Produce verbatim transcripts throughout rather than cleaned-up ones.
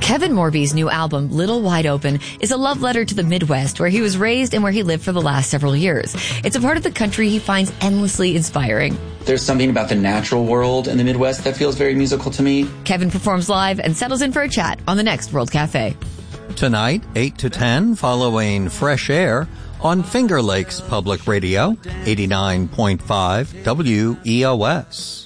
Kevin Morby's new album, Little Wide Open, is a love letter to the Midwest, where he was raised and where he lived for the last several years. It's a part of the country he finds endlessly inspiring. There's something about the natural world in the Midwest that feels very musical to me. Kevin performs live and settles in for a chat on the next World Cafe. Tonight, eight to ten, following Fresh Air on Finger Lakes Public Radio, eighty-nine point five W E O S.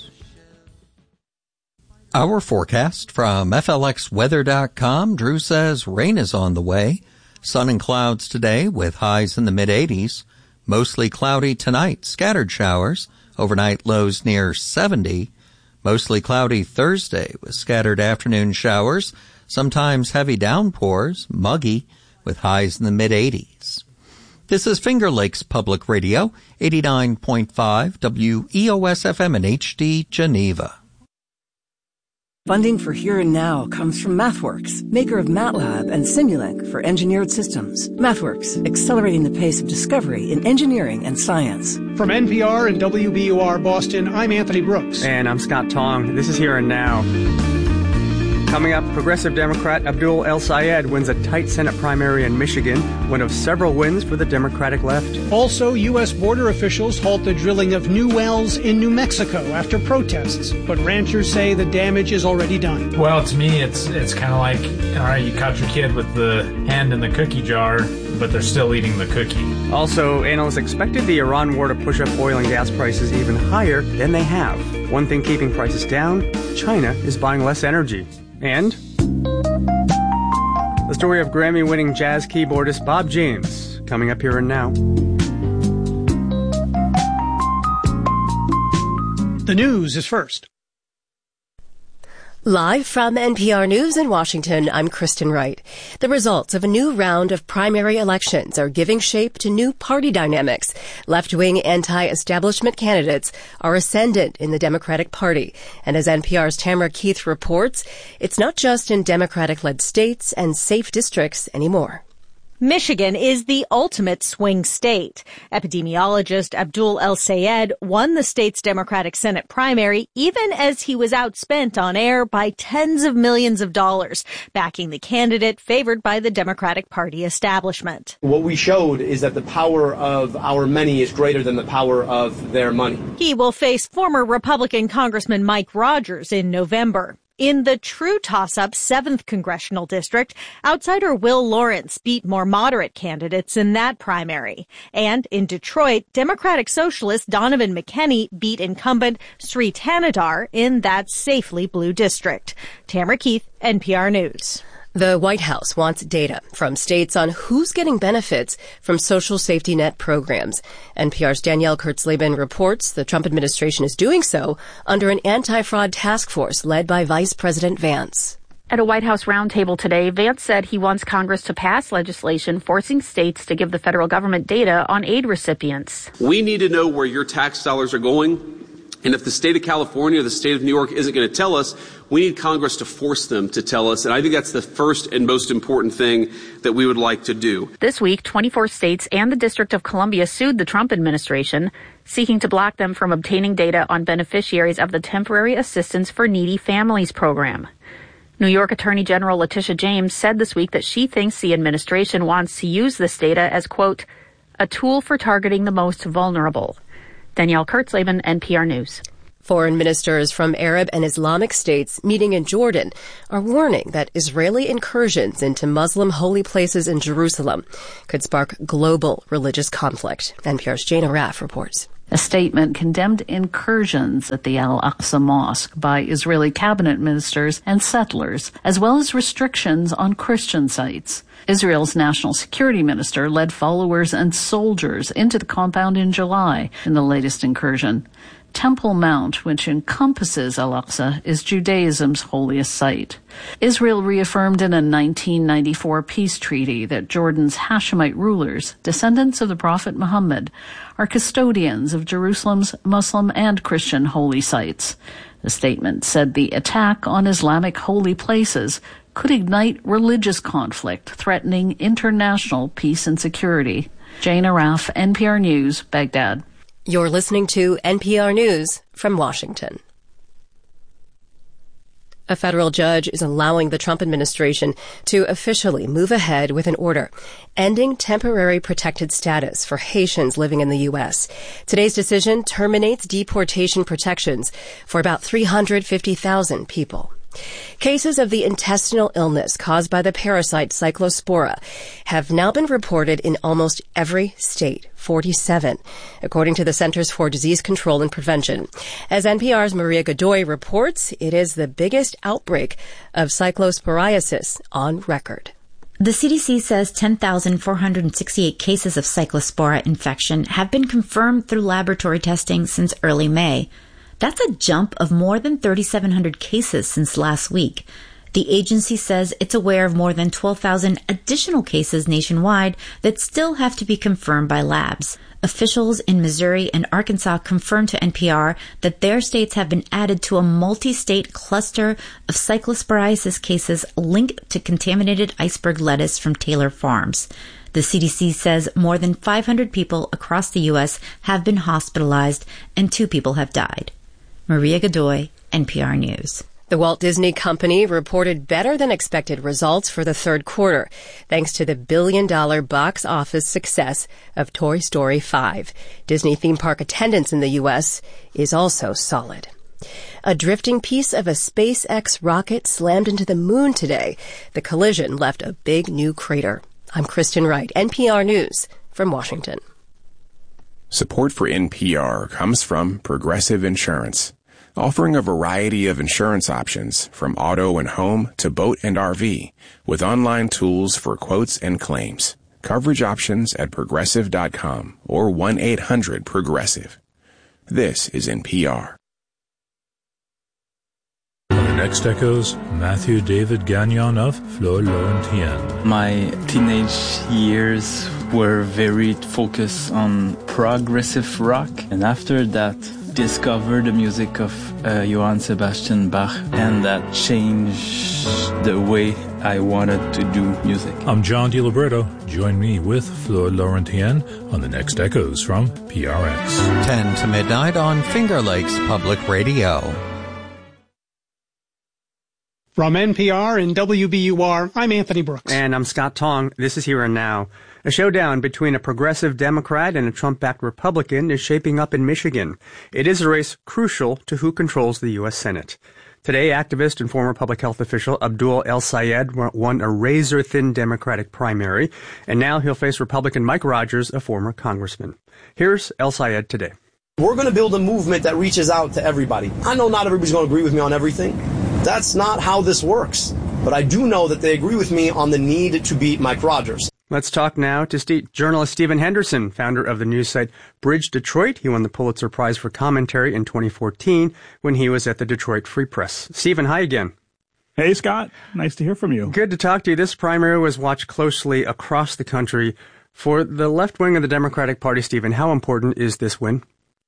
Our forecast from F L X weather dot com. Drew says rain is on the way. Sun and clouds today with highs in the mid-eighties. Mostly cloudy tonight. Scattered showers. Overnight lows near seventy. Mostly cloudy Thursday with scattered afternoon showers. Sometimes heavy downpours. Muggy with highs in the mid-eighties. This is Finger Lakes Public Radio, eighty-nine point five W E O S F M in H D, Geneva. Funding for Here and Now comes from MathWorks, maker of MATLAB and Simulink for engineered systems. MathWorks, accelerating the pace of discovery in engineering and science. From N P R and W B U R Boston, I'm Anthony Brooks. And I'm Scott Tong. This is Here and Now. Coming up, Progressive Democrat Abdul El-Sayed wins a tight Senate primary in Michigan, one of several wins for the Democratic left. Also, U S border officials halt the drilling of new wells in New Mexico after protests, but ranchers say the damage is already done. Well, to me, it's it's kind of like, all right, you caught your kid with the hand in the cookie jar, but they're still eating the cookie. Also, analysts expected the Iran war to push up oil and gas prices even higher than they have. One thing keeping prices down, China is buying less energy. And the story of Grammy-winning jazz keyboardist Bob James, coming up Here and Now. The news is first. Live from N P R News in Washington, I'm Kristen Wright. The results of a new round of primary elections are giving shape to new party dynamics. Left-wing anti-establishment candidates are ascendant in the Democratic Party. And as N P R's Tamara Keith reports, it's not just in Democratic-led states and safe districts anymore. Michigan is the ultimate swing state. Epidemiologist Abdul El-Sayed won the state's Democratic Senate primary even as he was outspent on air by tens of millions of dollars, backing the candidate favored by the Democratic Party establishment. What we showed is that the power of our many is greater than the power of their money. He will face former Republican Congressman Mike Rogers in November. In the true toss-up seventh Congressional District, outsider Will Lawrence beat more moderate candidates in that primary. And in Detroit, Democratic Socialist Donovan McKenney beat incumbent Sri Thanadar in that safely blue district. Tamara Keith, N P R News. The White House wants data from states on who's getting benefits from social safety net programs. N P R's Danielle Kurtzleben reports the Trump administration is doing so under an anti-fraud task force led by Vice President Vance. At a White House roundtable today, Vance said he wants Congress to pass legislation forcing states to give the federal government data on aid recipients. We need to know where your tax dollars are going. And if the state of California or the state of New York isn't going to tell us, we need Congress to force them to tell us. And I think that's the first and most important thing that we would like to do. This week, twenty-four states and the District of Columbia sued the Trump administration, seeking to block them from obtaining data on beneficiaries of the Temporary Assistance for Needy Families program. New York Attorney General Letitia James said this week that she thinks the administration wants to use this data as, quote, a tool for targeting the most vulnerable. Danielle Kurtzleben, N P R News. Foreign ministers from Arab and Islamic states meeting in Jordan are warning that Israeli incursions into Muslim holy places in Jerusalem could spark global religious conflict. N P R's Jane Araf reports. A statement condemned incursions at the Al-Aqsa Mosque by Israeli cabinet ministers and settlers, as well as restrictions on Christian sites. Israel's national security minister led followers and soldiers into the compound in July in the latest incursion. Temple Mount, which encompasses Al-Aqsa, is Judaism's holiest site. Israel reaffirmed in a nineteen ninety-four peace treaty that Jordan's Hashemite rulers, descendants of the Prophet Muhammad, are custodians of Jerusalem's Muslim and Christian holy sites. The statement said the attack on Islamic holy places could ignite religious conflict, threatening international peace and security. Jane Araf, N P R News, Baghdad. You're listening to N P R News from Washington. A federal judge is allowing the Trump administration to officially move ahead with an order ending temporary protected status for Haitians living in the U S. Today's decision terminates deportation protections for about three hundred fifty thousand people. Cases of the intestinal illness caused by the parasite Cyclospora have now been reported in almost every state, forty-seven, according to the Centers for Disease Control and Prevention. As N P R's Maria Godoy reports, it is the biggest outbreak of cyclosporiasis on record. The C D C says ten thousand four hundred sixty-eight cases of Cyclospora infection have been confirmed through laboratory testing since early May. That's a jump of more than three thousand seven hundred cases since last week. The agency says it's aware of more than twelve thousand additional cases nationwide that still have to be confirmed by labs. Officials in Missouri and Arkansas confirmed to N P R that their states have been added to a multi-state cluster of cyclosporiasis cases linked to contaminated iceberg lettuce from Taylor Farms. The C D C says more than five hundred people across the U S have been hospitalized and two people have died. Maria Godoy, N P R News. The Walt Disney Company reported better than expected results for the third quarter, thanks to the billion-dollar box office success of Toy Story five. Disney theme park attendance in the U S is also solid. A drifting piece of a SpaceX rocket slammed into the moon today. The collision left a big new crater. I'm Kristen Wright, N P R News from Washington. Support for N P R comes from Progressive Insurance, offering a variety of insurance options from auto and home to boat and R V, with online tools for quotes and claims. Coverage options at progressive dot com or one eight hundred progressive. This is N P R. On the next Echoes, Matthew David Gagnon of Fleur Laurentienne. My teenage years were very focused on progressive rock, and after that discovered the music of uh, Johann Sebastian Bach, and that changed the way I wanted to do music. I'm John DiLiberto. Join me with Fleur Laurentienne on the next Echoes from P R X. ten to midnight on Finger Lakes Public Radio. From N P R and W B U R, I'm Anthony Brooks. And I'm Scott Tong. This is Here and Now. A showdown between a progressive Democrat and a Trump-backed Republican is shaping up in Michigan. It is a race crucial to who controls the U S Senate. Today, activist and former public health official Abdul El-Sayed won a razor-thin Democratic primary, and now he'll face Republican Mike Rogers, a former congressman. Here's El-Sayed today. We're going to build a movement that reaches out to everybody. I know not everybody's going to agree with me on everything. That's not how this works. But I do know that they agree with me on the need to beat Mike Rogers. Let's talk now to St- journalist Stephen Henderson, founder of the news site Bridge Detroit. He won the Pulitzer Prize for commentary in twenty fourteen when he was at the Detroit Free Press. Stephen, hi again. Hey, Scott. Nice to hear from you. Good to talk to you. This primary was watched closely across the country. For the left wing of the Democratic Party, Stephen, how important is this win?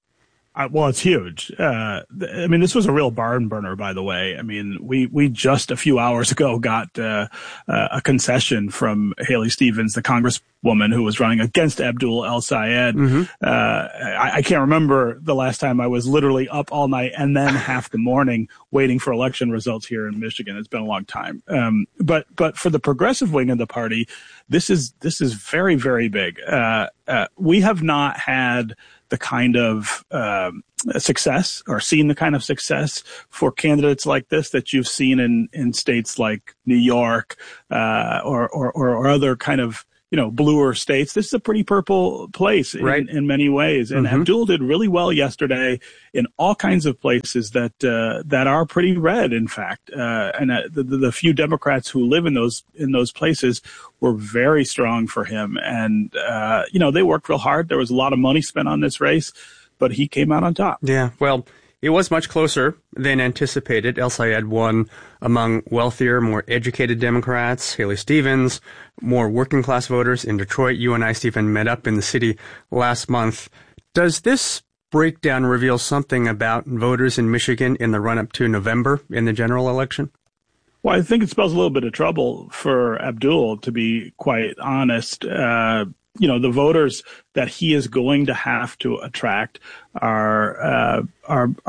Uh, well, it's huge. Uh, th- I mean, this was a real barn burner, by the way. I mean, we, we just a few hours ago got uh, uh, a concession from Haley Stevens, the congresswoman who was running against Abdul El-Sayed. Mm-hmm. Uh, I, I can't remember the last time I was literally up all night and then half the morning waiting for election results here in Michigan. It's been a long time. Um, but but for the progressive wing of the party, this is this is very, very big. Uh, uh, we have not had the kind of um, success or seen the kind of success for candidates like this that you've seen in, in states like New York uh, or, or, or other kind of, you know, bluer states. This is a pretty purple place in, right. in many ways. And mm-hmm. Abdul did really well yesterday in all kinds of places that uh, that are pretty red, in fact. Uh, and uh, the, the few Democrats who live in those in those places were very strong for him. And, uh, you know, they worked real hard. There was a lot of money spent on this race, but he came out on top. Yeah, well, it was much closer than anticipated. El-Sayed won among wealthier, more educated Democrats, Haley Stevens, more working-class voters in Detroit. You and I, Stephen, met up in the city last month. Does this breakdown reveal something about voters in Michigan in the run-up to November in the general election? Well, I think it spells a little bit of trouble for Abdul, to be quite honest. Uh, you know, the voters that he is going to have to attract are uh, are are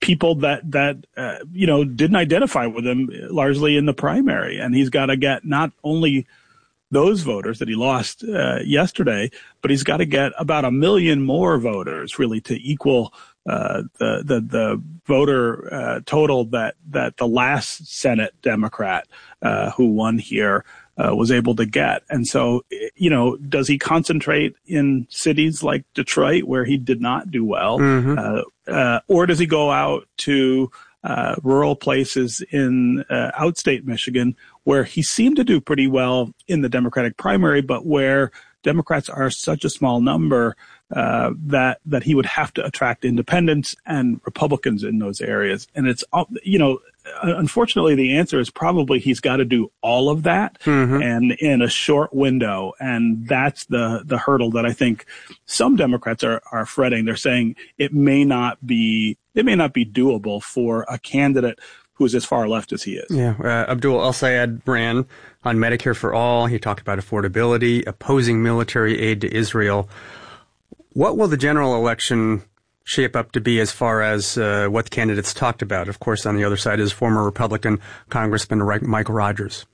people that, that, uh, you know, didn't identify with him largely in the primary. And he's got to get not only those voters that he lost uh, yesterday, but he's got to get about a million more voters really to equal uh, the, the, the voter uh, total that, that the last Senate Democrat uh, who won here Uh, was able to get. And so, you know, does he concentrate in cities like Detroit where he did not do well? Mm-hmm. Uh, uh, or does he go out to uh, rural places in uh, outstate Michigan where he seemed to do pretty well in the Democratic primary, but where Democrats are such a small number uh, that that he would have to attract independents and Republicans in those areas. And it's, you know, unfortunately, the answer is probably he's got to do all of that mm-hmm. and in a short window. And that's the, the hurdle that I think some Democrats are, are fretting. They're saying it may not be, it may not be doable for a candidate who's as far left as he is. Yeah. Uh, Abdul El-Sayed ran on Medicare for All. He talked about affordability, opposing military aid to Israel. What will the general election shape up to be as far as uh, what the candidates talked about? Of course, on the other side is former Republican Congressman Mike Rogers.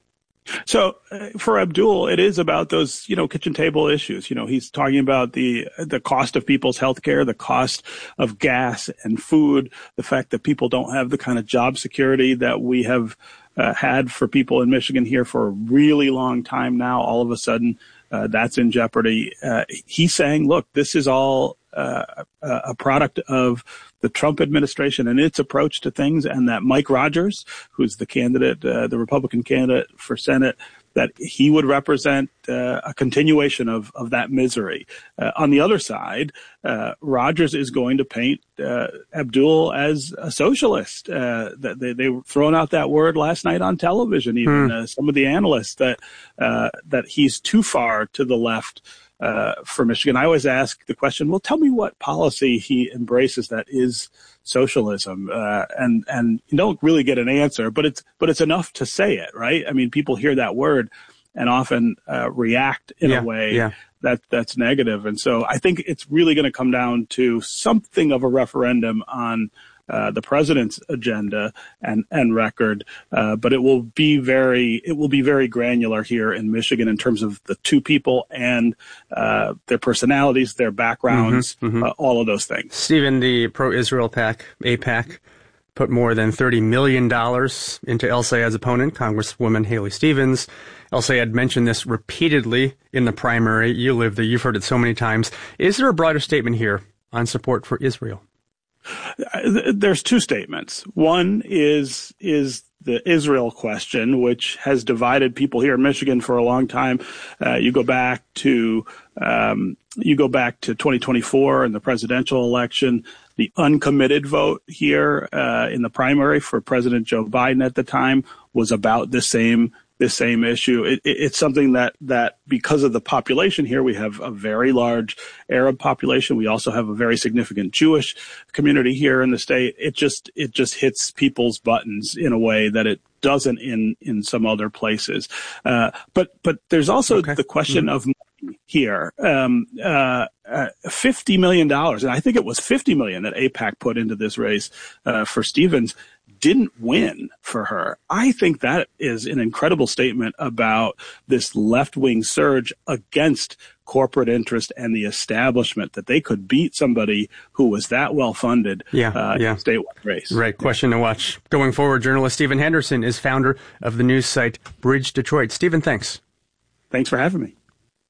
So uh, for Abdul, it is about those, you know, kitchen table issues. You know, he's talking about the the cost of people's health care, the cost of gas and food, the fact that people don't have the kind of job security that we have uh, had for people in Michigan here for a really long time now. All of a sudden, uh, that's in jeopardy. Uh, he's saying, look, this is all uh, a product of the Trump administration and its approach to things, and that Mike Rogers, who's the candidate, uh, the Republican candidate for Senate, that he would represent uh, a continuation of, of that misery. Uh, on the other side, uh, Rogers is going to paint uh, Abdul as a socialist. Uh, that they, they were throwing out that word last night on television, even hmm. uh, some of the analysts, that uh, that he's too far to the left Uh, for Michigan. I always ask the question, well, tell me what policy he embraces that is socialism, uh, and and you don't really get an answer, but it's but it's enough to say it, right? I mean, people hear that word and often uh, react in yeah, a way yeah. that that's negative, and so I think it's really going to come down to something of a referendum on Uh, the president's agenda and, and record, uh, but it will be very, it will be very granular here in Michigan in terms of the two people and uh, their personalities, their backgrounds, mm-hmm, mm-hmm. Uh, all of those things. Stephen, the pro-Israel PAC, AIPAC, put more than thirty million dollars into El-Sayed's opponent, Congresswoman Haley Stevens. El-Sayed mentioned this repeatedly in the primary. You live there, you've heard it so many times. Is there a broader statement here on support for Israel? There's two statements. One is is the Israel question, which has divided people here in Michigan for a long time. Uh, you go back to um, you go back to twenty twenty-four and the presidential election. The uncommitted vote here uh, in the primary for President Joe Biden at the time was about the same this same issue. It, it, it's something that, that because of the population here, we have a very large Arab population. We also have a very significant Jewish community here in the state. It just, it just hits people's buttons in a way that it doesn't in, in some other places. Uh, but, but there's also okay. the question mm-hmm. of money here. Um, uh, uh, fifty million dollars, and I think it was fifty million dollars that AIPAC put into this race, uh, for Stevens, didn't win for her. I think that is an incredible statement about this left-wing surge against corporate interest and the establishment, that they could beat somebody who was that well-funded yeah, uh, yeah. in a statewide race. Right. Question to watch going forward. Journalist Stephen Henderson is founder of the news site Bridge Detroit. Stephen, thanks. Thanks for having me.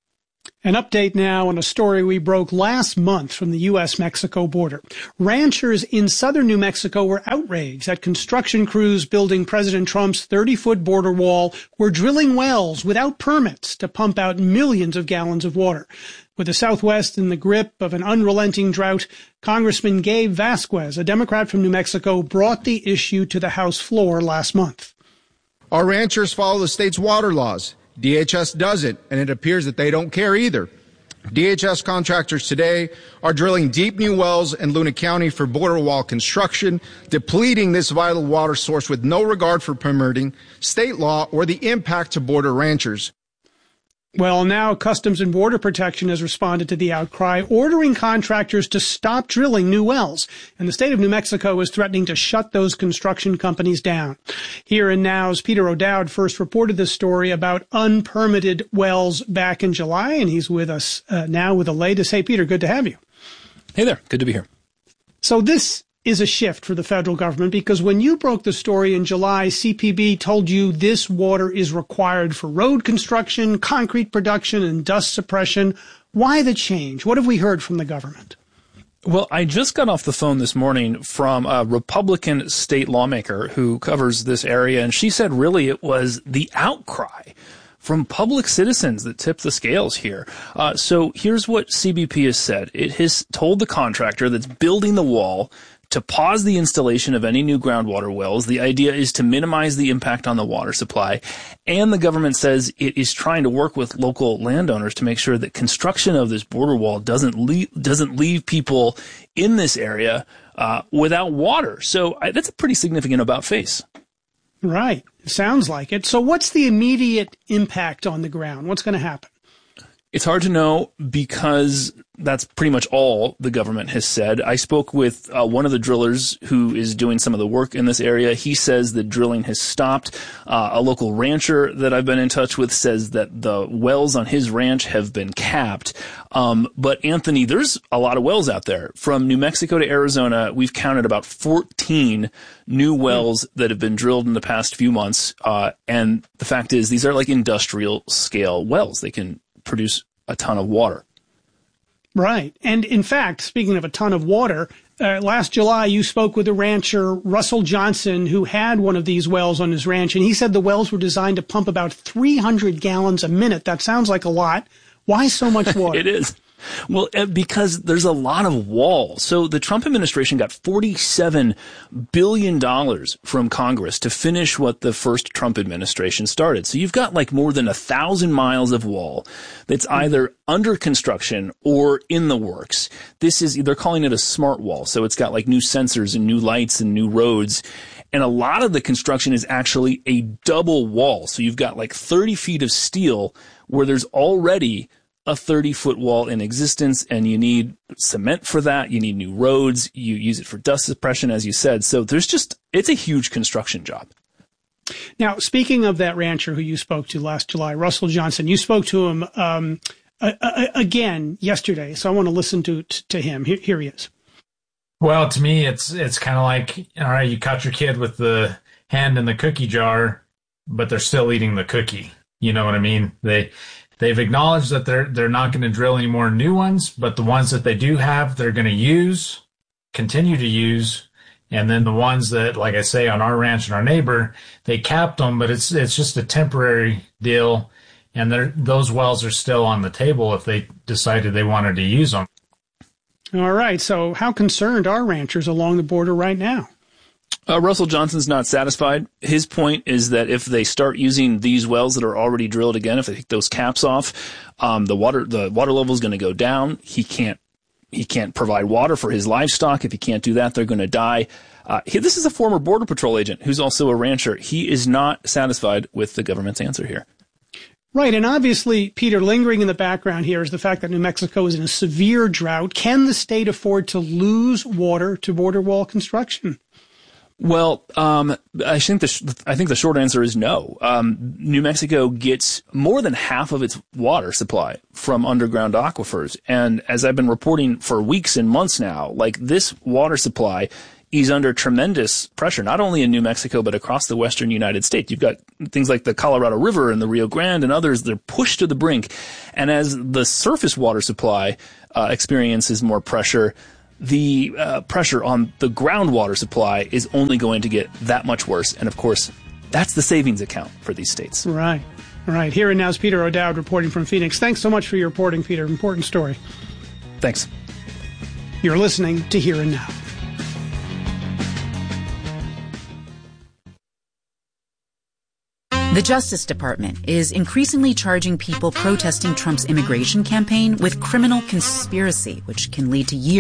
An update now on a story we broke last month from the U S Mexico border. Ranchers in southern New Mexico were outraged that construction crews building President Trump's thirty-foot border wall were drilling wells without permits to pump out millions of gallons of water. With the Southwest in the grip of an unrelenting drought, Congressman Gabe Vasquez, a Democrat from New Mexico, brought the issue to the House floor last month. Our ranchers follow the state's water laws. D H S doesn't, and it appears that they don't care either. D H S contractors today are drilling deep new wells in Luna County for border wall construction, depleting this vital water source with no regard for permitting, state law, or the impact to border ranchers. Well, now Customs and Border Protection has responded to the outcry, ordering contractors to stop drilling new wells. And the state of New Mexico is threatening to shut those construction companies down. Here and Now's Peter O'Dowd first reported this story about unpermitted wells back in July, and he's with us uh, now with the latest. Hey, Peter, good to have you. Hey there. Good to be here. So this is a shift for the federal government, because when you broke the story in July, C P B told you this water is required for road construction, concrete production, and dust suppression. Why the change? What have we heard from the government? Well, I just got off the phone this morning from a Republican state lawmaker who covers this area, and she said really it was the outcry from public citizens that tipped the scales here. Uh, so here's what C B P has said. It has told the contractor that's building the wall to pause the installation of any new groundwater wells. The idea is to minimize the impact on the water supply. And the government says it is trying to work with local landowners to make sure that construction of this border wall doesn't leave, doesn't leave people in this area uh, without water. So I, that's a pretty significant about face. Right. Sounds like it. So what's the immediate impact on the ground? What's going to happen? It's hard to know because that's pretty much all the government has said. I spoke with uh, one of the drillers who is doing some of the work in this area. He says that drilling has stopped. Uh, a local rancher that I've been in touch with says that the wells on his ranch have been capped. Um, but Anthony, there's a lot of wells out there. From New Mexico to Arizona, we've counted about fourteen new wells that have been drilled in the past few months. Uh, and the fact is, these are like industrial scale wells. They can produce a ton of water. Right. And in fact, speaking of a ton of water, uh, last July you spoke with a rancher, Russell Johnson, who had one of these wells on his ranch, and he said the wells were designed to pump about three hundred gallons a minute. That sounds like a lot. Why so much water? It is. Well, because there's a lot of wall. So the Trump administration got forty-seven billion dollars from Congress to finish what the first Trump administration started. So you've got like more than a thousand miles of wall that's either under construction or in the works. This is, they're calling it a smart wall. So it's got like new sensors and new lights and new roads. And a lot of the construction is actually a double wall. So you've got like thirty feet of steel where there's already a thirty foot wall in existence, and you need cement for that. You need new roads. You use it for dust suppression, as you said. So there's just, it's a huge construction job. Now, speaking of that rancher who you spoke to last July, Russell Johnson, you spoke to him um, a, a, again yesterday. So I want to listen to, to him. Here, here he is. Well, to me, it's, it's kind of like, all right, you caught your kid with the hand in the cookie jar, but they're still eating the cookie. You know what I mean? They, They've acknowledged that they're they're not going to drill any more new ones, but the ones that they do have, they're going to use, continue to use, and then the ones that, like I say, on our ranch and our neighbor, they capped them, but it's it's just a temporary deal, and those wells are still on the table if they decided they wanted to use them. All right, so how concerned are ranchers along the border right now? Uh, Russell Johnson's not satisfied. His point is that if they start using these wells that are already drilled again, if they take those caps off, um, the water the water level is going to go down. He can't he can't provide water for his livestock. If he can't do that, they're going to die. Uh, he, this is a former Border Patrol agent who's also a rancher. He is not satisfied with the government's answer here. Right, and obviously, Peter, lingering in the background here is the fact that New Mexico is in a severe drought. Can the state afford to lose water to border wall construction? Well, um, I think the sh- I think the short answer is no. Um, New Mexico gets more than half of its water supply from underground aquifers, and as I've been reporting for weeks and months now, like this water supply is under tremendous pressure, not only in New Mexico but across the western United States. You've got things like the Colorado River and the Rio Grande and others that are pushed to the brink, and as the surface water supply uh, experiences more pressure, the uh, pressure on the groundwater supply is only going to get that much worse. And of course, that's the savings account for these states. Right. Right. Here and now is Peter O'Dowd reporting from Phoenix. Thanks so much for your reporting, Peter. Important story. Thanks. You're listening to Here and Now. The Justice Department is increasingly charging people protesting Trump's immigration campaign with criminal conspiracy, which can lead to years